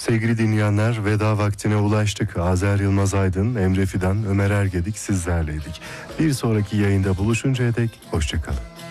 Sevgili dinleyenler, veda vaktine ulaştık. Azer Yılmaz Aydın, Emre Fidan, Ömer Ergedik sizlerleydik. Bir sonraki yayında buluşuncaya dek hoşçakalın.